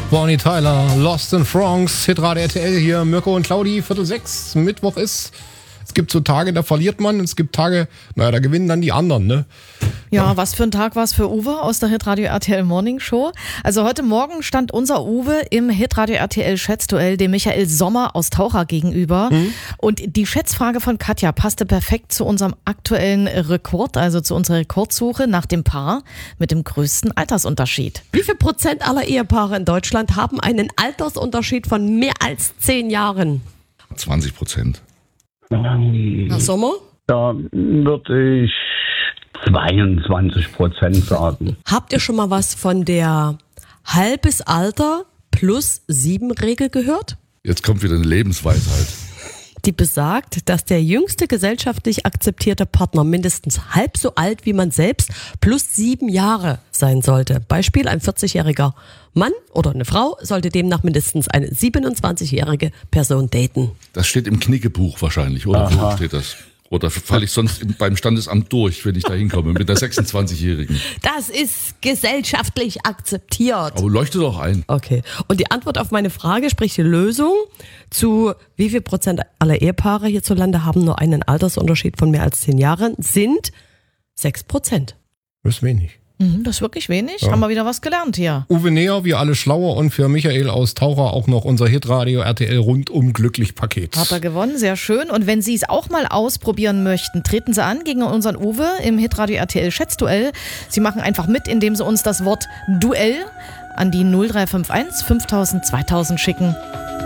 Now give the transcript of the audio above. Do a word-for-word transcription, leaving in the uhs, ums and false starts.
Bonnie Tyler, Lost in France, Hitradio R T L hier, Mirko und Claudi, Viertel sechs, Mittwoch ist. Es gibt so Tage, da verliert man, es gibt Tage, naja, da gewinnen dann die anderen, ne? Ja, ja, was für ein Tag war es für Uwe aus der Hitradio R T L Morning Show. Also heute Morgen stand unser Uwe im Hitradio R T L Schätzduell dem Michael Sommer aus Taucher gegenüber. Mhm. Und die Schätzfrage von Katja passte perfekt zu unserem aktuellen Rekord, also zu unserer Rekordsuche nach dem Paar mit dem größten Altersunterschied. Wie viel Prozent aller Ehepaare in Deutschland haben einen Altersunterschied von mehr als zehn Jahren? zwanzig Prozent. Herr Sommer? Da würde ich zweiundzwanzig Prozent sagen. Habt ihr schon mal was von der halbes Alter plus sieben Regel gehört? Jetzt kommt wieder eine Lebensweisheit. Die besagt, dass der jüngste gesellschaftlich akzeptierte Partner mindestens halb so alt wie man selbst plus sieben Jahre sein sollte. Beispiel: ein vierzigjähriger Mann oder eine Frau sollte demnach mindestens eine siebenundzwanzigjährige Person daten. Das steht im Knickebuch wahrscheinlich, oder? Aha. Wo steht das? Oder falle ich sonst beim Standesamt durch, wenn ich da hinkomme mit der sechsundzwanzigjährigen? Das ist gesellschaftlich akzeptiert. Aber leuchte doch ein. Okay. Und die Antwort auf meine Frage, sprich die Lösung zu wie viel Prozent aller Ehepaare hierzulande haben nur einen Altersunterschied von mehr als zehn Jahren, sind sechs Prozent. Das ist wenig. Mhm, das ist wirklich wenig. Ja. Haben wir wieder was gelernt hier. Uwe näher, wir alle schlauer und für Michael aus Taucher auch noch unser Hitradio R T L rundum glücklich Paket. Hat er gewonnen, sehr schön. Und wenn Sie es auch mal ausprobieren möchten, treten Sie an gegen unseren Uwe im Hitradio R T L Schätzduell. Sie machen einfach mit, indem Sie uns das Wort Duell an die null drei fünf eins fünftausend zweitausend schicken.